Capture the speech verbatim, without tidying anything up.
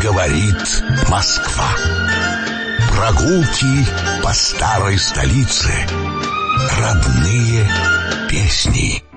говорит Москва. Прогулки по старой столице. Родные песни.